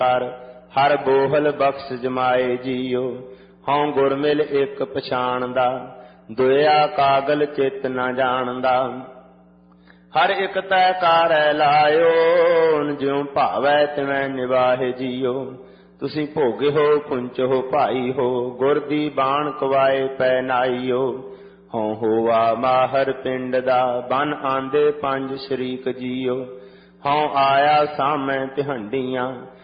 ਹਰ ਬੋਹਲ ਬਖਸ਼ ਜਮਾਏ ਜੀਓ। ਹਉ ਗੁਰ ਮਿਲ ਇੱਕ ਪਛਾਣਦਾ, ਦੁਇਆ ਕਾਗਲ ਚਿੱਤ ਨ ਜਾਣਦਾ। ਹਰ ਇੱਕ ਤੈ ਕਾਰੈ ਲਾਇਓ, ਜਿਉ ਭਾਵੈ ਤਿਵੈ ਨਿਵਾਹੇ ਜੀਓ। ਤੁਸੀਂ ਭੋਗੇ ਹੋ ਕੁੰਚ ਹੋ ਭਾਈ ਹੋ, ਗੁਰ ਦੀ ਬਾਣ ਕਵਾਏ ਪੈ ਨਾਈਓ। ਹਉ ਹੋਵਾ ਮਾਹਰ ਪਿੰਡ ਦਾ, ਬਨ ਆਂਦੇ ਪੰਜ ਸ਼ਰੀਕ ਜੀਓ। ਹਉ ਆਇਆ ਸਾਮੈ ਤਿਹੰਡੀਆਂ,